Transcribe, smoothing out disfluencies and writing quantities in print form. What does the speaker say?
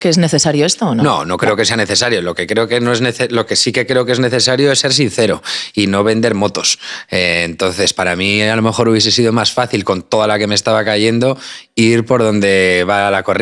¿Que es necesario esto o no? No, no creo que sea necesario. Lo que sí que creo que es necesario es ser sincero y no vender motos. Entonces, para mí a lo mejor hubiese sido más fácil, con toda la que me estaba cayendo, ir por donde va la corriente.